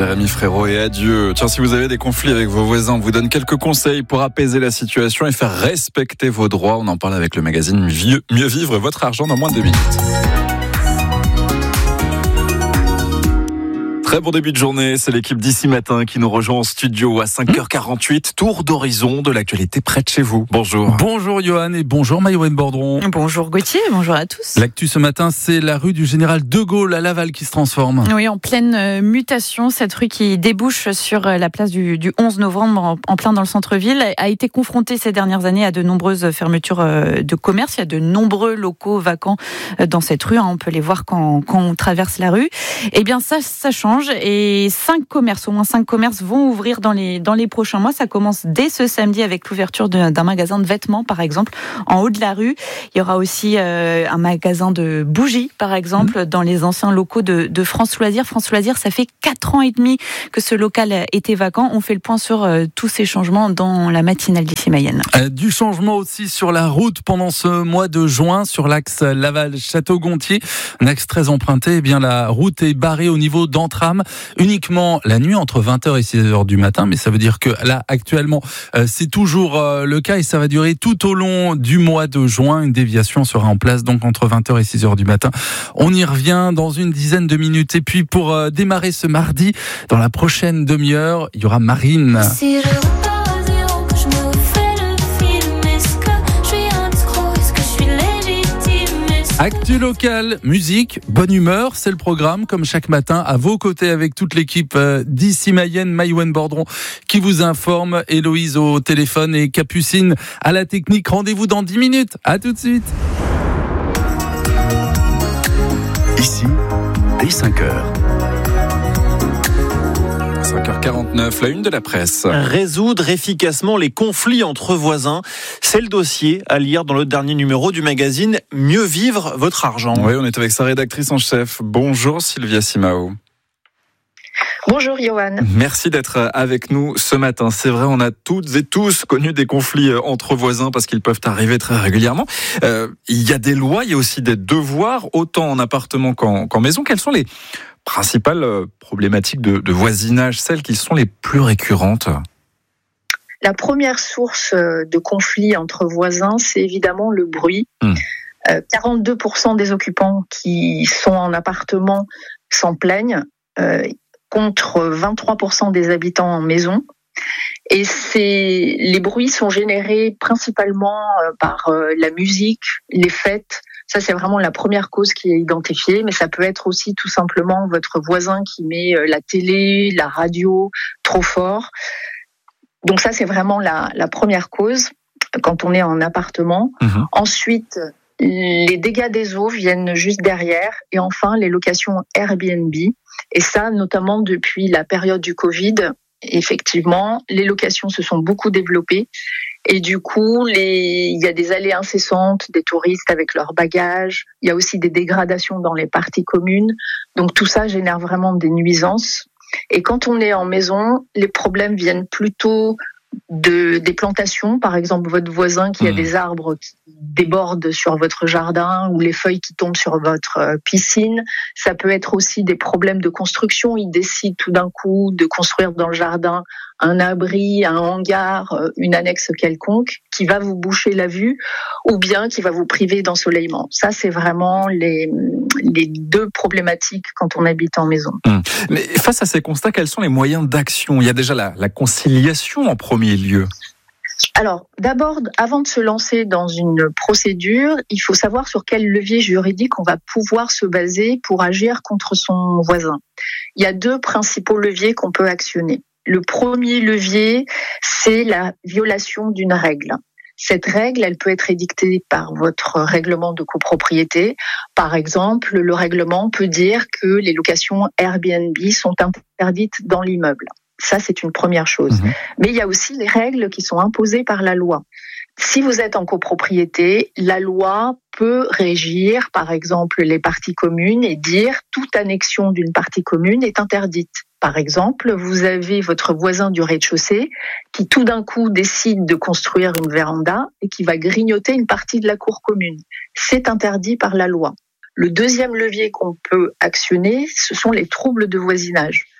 Jérémy Frérot et adieu. Tiens, si vous avez des conflits avec vos voisins, on vous donne quelques conseils pour apaiser la situation et faire respecter vos droits. On en parle avec le magazine Mieux vivre votre argent dans moins de 2 minutes. Très bon début de journée, c'est l'équipe d'ici matin qui nous rejoint en studio à 5h48. Tour d'horizon de l'actualité près de chez vous. Bonjour. Bonjour Johan et bonjour Maïwen Bordron. Bonjour Gauthier, bonjour à tous. L'actu ce matin, c'est la rue du Général de Gaulle à Laval qui se transforme. Oui, en pleine mutation, cette rue qui débouche sur la place du 11 novembre en plein dans le centre-ville a été confrontée ces dernières années à de nombreuses fermetures de commerce. Il y a de nombreux locaux vacants dans cette rue, on peut les voir quand on traverse la rue. Eh bien ça change. Et au moins 5 commerces vont ouvrir dans les prochains mois. Ça commence dès ce samedi avec l'ouverture d'un magasin de vêtements, par exemple, en haut de la rue. Il y aura aussi un magasin de bougies, par exemple, dans les anciens locaux de France Loisirs. France Loisirs, ça fait 4 ans et demi que ce local était vacant. On fait le point sur tous ces changements dans la matinale d'ici Mayenne. Du changement aussi sur la route pendant ce mois de juin, sur l'axe Laval-Château-Gontier. Un axe très emprunté, eh bien la route est barrée au niveau d'Entram. Uniquement la nuit entre 20h et 6h du matin, mais ça veut dire que là actuellement c'est toujours le cas et ça va durer tout au long du mois de juin. Une déviation sera en place donc entre 20h et 6h du matin. On y revient dans une dizaine de minutes et puis pour démarrer ce mardi, dans la prochaine demi-heure, il y aura Marine. Actu local, musique, bonne humeur, c'est le programme comme chaque matin à vos côtés avec toute l'équipe d'ici Mayenne, Maïwen Bordron qui vous informe, Héloïse au téléphone et Capucine à la technique. Rendez-vous dans 10 minutes, à tout de suite. Ici, dès 5h. 5h49, la une de la presse. Résoudre efficacement les conflits entre voisins, c'est le dossier à lire dans le dernier numéro du magazine Mieux vivre votre argent. Oui, on est avec sa rédactrice en chef. Bonjour Sylvia Simao. Bonjour Johan. Merci d'être avec nous ce matin. C'est vrai, on a toutes et tous connu des conflits entre voisins parce qu'ils peuvent arriver très régulièrement. Il y a des lois, il y a aussi des devoirs, autant en appartement qu'en maison. Quelles sont les principales problématiques de voisinage, celles qui sont les plus récurrentes? La première source de conflit entre voisins, c'est évidemment le bruit. 42% des occupants qui sont en appartement s'en plaignent, contre 23% des habitants en maison. Et les bruits sont générés principalement par la musique, les fêtes. Ça, c'est vraiment la première cause qui est identifiée, mais ça peut être aussi tout simplement votre voisin qui met la télé, la radio trop fort. Donc ça, c'est vraiment la première cause quand on est en appartement. Ensuite, les dégâts des eaux viennent juste derrière. Et enfin, les locations Airbnb. Et ça, notamment depuis la période du Covid, effectivement, les locations se sont beaucoup développées. Et du coup, il y a des allées incessantes des touristes avec leurs bagages. Il y a aussi des dégradations dans les parties communes. Donc tout ça génère vraiment des nuisances. Et quand on est en maison, les problèmes viennent plutôt des plantations. Par exemple, votre voisin qui a des arbres qui débordent sur votre jardin ou les feuilles qui tombent sur votre piscine. Ça peut être aussi des problèmes de construction. Il décide tout d'un coup de construire dans le jardin un abri, un hangar, une annexe quelconque qui va vous boucher la vue ou bien qui va vous priver d'ensoleillement. Ça, c'est vraiment les deux problématiques quand on habite en maison. Mais face à ces constats, quels sont les moyens d'action? Il y a déjà la conciliation en premier lieu. Alors, d'abord, avant de se lancer dans une procédure, il faut savoir sur quel levier juridique on va pouvoir se baser pour agir contre son voisin. Il y a 2 principaux leviers qu'on peut actionner. Le premier levier, c'est la violation d'une règle. Cette règle, elle peut être édictée par votre règlement de copropriété. Par exemple, le règlement peut dire que les locations Airbnb sont interdites dans l'immeuble. Ça, c'est une première chose. Mais il y a aussi les règles qui sont imposées par la loi. Si vous êtes en copropriété, la loi peut régir, par exemple, les parties communes et dire toute annexion d'une partie commune est interdite. Par exemple, vous avez votre voisin du rez-de-chaussée qui tout d'un coup décide de construire une véranda et qui va grignoter une partie de la cour commune. C'est interdit par la loi. Le deuxième levier qu'on peut actionner, ce sont les troubles de voisinage.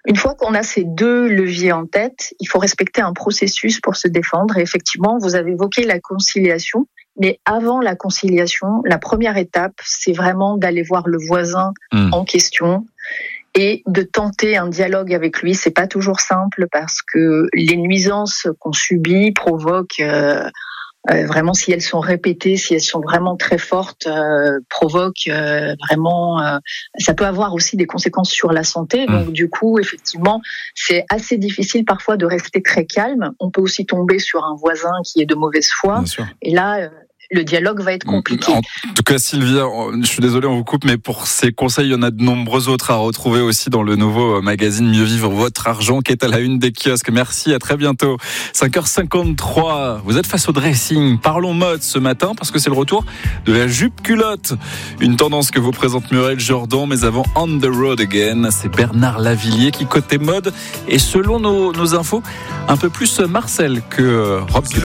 Une fois qu'on a ces deux leviers en tête, il faut respecter un processus pour se défendre. Et effectivement, vous avez évoqué la conciliation. Mais avant la conciliation, la première étape, c'est vraiment d'aller voir le voisin en question et de tenter un dialogue avec lui. C'est pas toujours simple parce que les nuisances qu'on subit provoquent vraiment, si elles sont répétées, si elles sont vraiment très fortes, provoquent vraiment. Ça peut avoir aussi des conséquences sur la santé. Donc du coup, effectivement, c'est assez difficile parfois de rester très calme. On peut aussi tomber sur un voisin qui est de mauvaise foi. Et là, le dialogue va être compliqué. En tout cas, Sylvia, je suis désolé, on vous coupe, mais pour ces conseils, il y en a de nombreux autres à retrouver aussi dans le nouveau magazine Mieux vivre votre argent qui est à la une des kiosques. Merci, à très bientôt. 5h53, vous êtes face au dressing. Parlons mode ce matin parce que c'est le retour de la jupe culotte. Une tendance que vous présente Muriel Jordan, mais avant On the Road Again, c'est Bernard Lavillier qui côté mode et selon nos infos, un peu plus Marcel que Rob.